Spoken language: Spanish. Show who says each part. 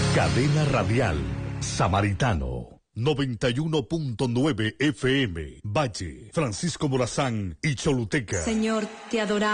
Speaker 1: Cadena Radial Samaritano 91.9 FM Valle, Francisco Morazán y Choluteca.
Speaker 2: Señor, te adoramos.